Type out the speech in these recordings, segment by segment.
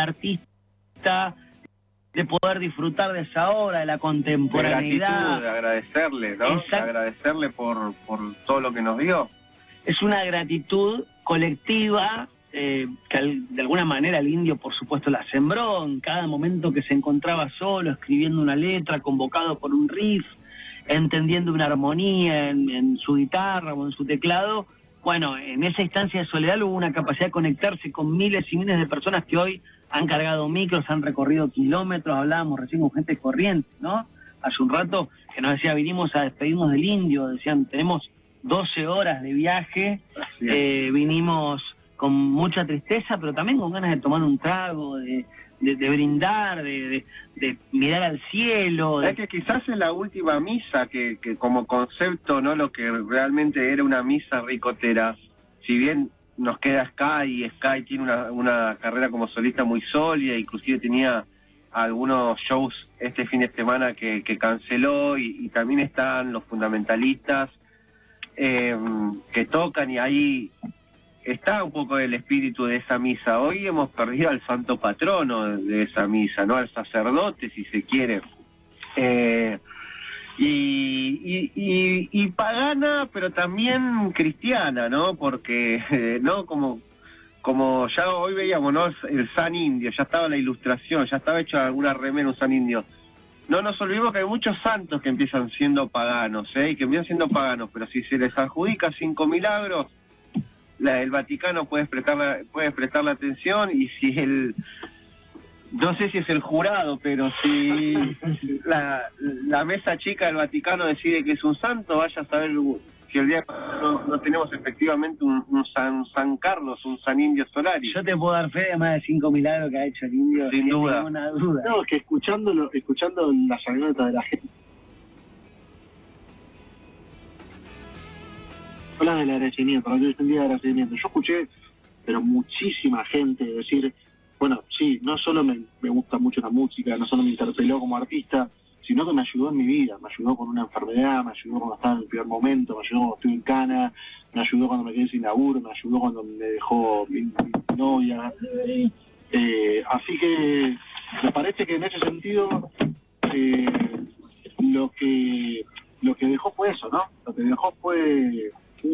artista, de poder disfrutar de esa obra, de la contemporaneidad. De agradecerle, ¿no? De agradecerle por todo lo que nos dio. Es una gratitud colectiva que de alguna manera el indio, por supuesto, la sembró en cada momento que se encontraba solo, escribiendo una letra, convocado por un riff, entendiendo una armonía en su guitarra o en su teclado. Bueno, en esa instancia de soledad hubo una capacidad de conectarse con miles y miles de personas que hoy han cargado micros, han recorrido kilómetros. Hablábamos recién con gente corriente, ¿no? Hace un rato que nos decía, vinimos a despedirnos del indio, decían, tenemos 12 horas de viaje, vinimos con mucha tristeza, pero también con ganas de tomar un trago, de brindar, de mirar al cielo. Es que quizás es la última misa que como concepto, no lo que realmente era una misa ricotera, si bien nos queda Sky, y Sky tiene una carrera como solista muy sólida, inclusive tenía algunos shows este fin de semana que canceló, y también están los fundamentalistas que tocan, y ahí está un poco el espíritu de esa misa. Hoy hemos perdido al santo patrono de esa misa, ¿no? Al sacerdote, si se quiere. Y pagana, pero también cristiana, ¿no? Porque, ¿no? Como ya hoy veíamos, ¿no? El San Indio, ya estaba la ilustración, ya estaba hecha alguna remera, un San Indio. No nos olvidemos que hay muchos santos que empiezan siendo paganos, y que empiezan siendo paganos, pero si se les adjudica 5 milagros, el Vaticano puede prestar la atención, y si no sé si es el jurado, pero si la mesa chica del Vaticano decide que es un santo, vaya a saber si el día no tenemos efectivamente un San Carlos, un San Indio Solari. Yo te puedo dar fe de más de 5 milagros que ha hecho el indio, sin duda. Ninguna duda. No, es que escuchando las anécdotas de la gente, hablas del agradecimiento, ¿no? Yo entendía de agradecimiento. Yo escuché, pero muchísima gente decir, bueno, sí, no solo me gusta mucho la música, no solo me interpeló como artista, sino que me ayudó en mi vida, me ayudó con una enfermedad, me ayudó cuando estaba en el peor momento, me ayudó cuando estuve en cana, me ayudó cuando me quedé sin laburo, me ayudó cuando me dejó mi novia. Así que me parece que en ese sentido lo que dejó fue eso, ¿no? Lo que dejó fue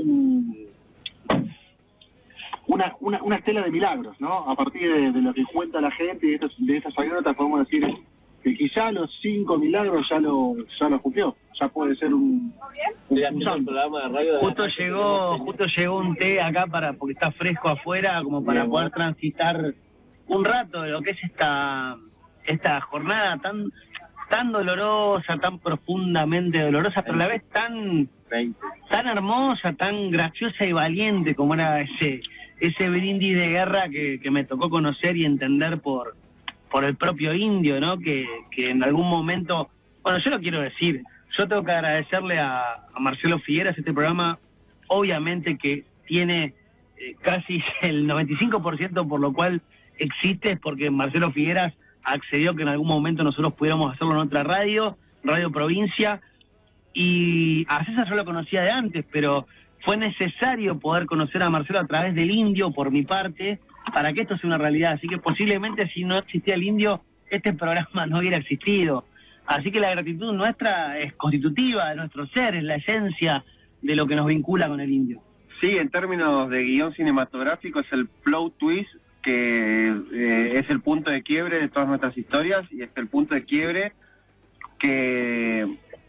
una estela de milagros, ¿no? A partir de lo que cuenta la gente y de estas anécdotas podemos decir que quizá los 5 milagros ya lo cumplió, ya puede ser un programa de radio. Justo llegó un té acá porque está fresco afuera, como para poder transitar un rato de lo que es esta jornada tan dolorosa, tan profundamente dolorosa, pero a la vez tan hermosa, tan graciosa y valiente como era ese brindis de guerra que me tocó conocer y entender por el propio indio, ¿no? Que en algún momento, bueno, yo lo quiero decir, yo tengo que agradecerle a Marcelo Figueras. Este programa obviamente que tiene casi el 95% por lo cual existe, es porque Marcelo Figueras accedió que en algún momento nosotros pudiéramos hacerlo en otra Radio Provincia, y a César yo lo conocía de antes, pero fue necesario poder conocer a Marcelo a través del indio, por mi parte, para que esto sea una realidad. Así que posiblemente si no existía el indio, este programa no hubiera existido. Así que la gratitud nuestra es constitutiva de nuestro ser, es la esencia de lo que nos vincula con el indio. Sí, en términos de guión cinematográfico es el plot twist, que es el punto de quiebre de todas nuestras historias, y es el punto de quiebre que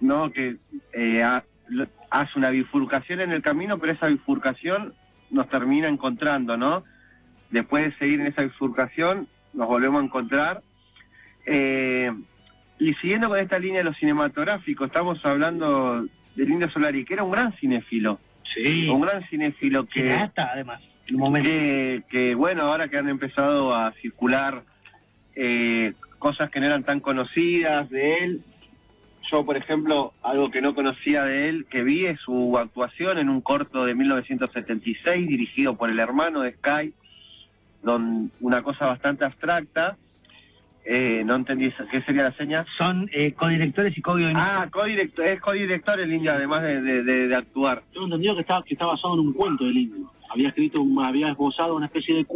hace una bifurcación en el camino, pero esa bifurcación nos termina encontrando, ¿no? Después de seguir en esa bifurcación, nos volvemos a encontrar. Y siguiendo con esta línea de lo cinematográfico, estamos hablando del Indio Solari, que era un gran cinéfilo. Sí. Un gran cinéfilo que... Cineasta, además. En un momento. Que bueno, ahora que han empezado a circular cosas que no eran tan conocidas de él. Yo, por ejemplo, algo que no conocía de él, que vi, es su actuación en un corto de 1976, dirigido por el hermano de Sky, una cosa bastante abstracta. No entendí qué sería la seña. Son codirectores y co-guionistas. Es codirector el indio, además de actuar. Tengo entendido que está basado en un cuento del indio. Había esbozado una especie de